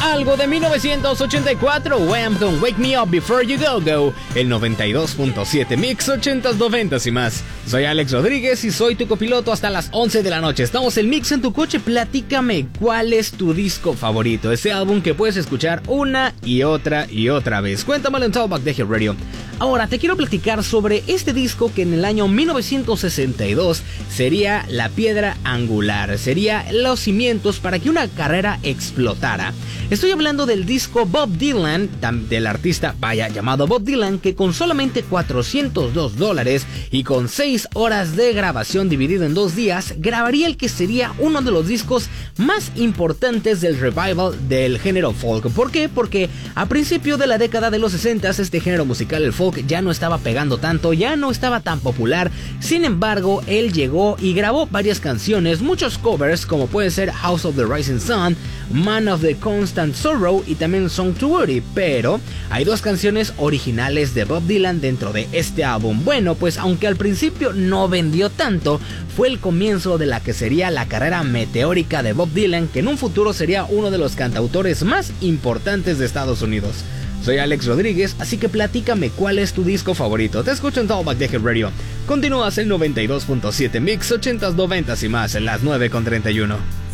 algo de 1984, Wham! Con Wake Me Up Before You Go Go, el 92.7 Mix 80s, 90s y más. Soy Alex Rodríguez y soy tu copiloto hasta las 11 de la noche. Estamos en Mix en tu coche. Platícame cuál es tu disco favorito, ese álbum que puedes escuchar una y otra vez. Cuéntamelo en Talkback de Hit Radio. Ahora te quiero platicar sobre este disco que en el año 1962 sería la piedra angular, sería los cimientos para que una carrera explotara. Estoy hablando del disco Bob Dylan, del artista llamado Bob Dylan, que con solamente $402 y con 6 horas de grabación dividido en 2 días, grabaría el que sería uno de los discos más importantes del revival del género folk. ¿Por qué? Porque a principio de la década de los 60 este género musical, el folk, ya no estaba pegando tanto, ya no estaba tan popular. Sin embargo, él llegó y grabó varias canciones, muchos covers como puede ser House of the Rising Sun, Man of the Constant Sorrow y también Song to Woody, pero hay 2 canciones originales de Bob Dylan dentro de este álbum. Bueno, pues aunque al principio no vendió tanto, fue el comienzo de la que sería la carrera meteórica de Bob Dylan, que en un futuro sería uno de los cantautores más importantes de Estados Unidos. Soy Alex Rodríguez, así que platícame cuál es tu disco favorito. Te escucho en Talkback de Hit Radio. Continúas el 92.7 Mix 80s, 90s y más en las 9:31.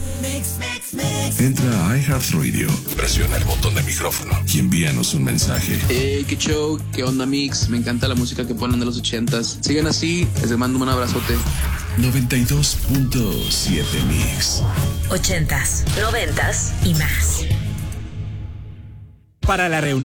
Entra a iHeartRadio, presiona el botón de micrófono y envíanos un mensaje. Qué show, qué onda Mix, me encanta la música que ponen de los 80s. Sigan así, les mando un abrazote. 92.7 Mix 80s, 90s y más. Para la reunión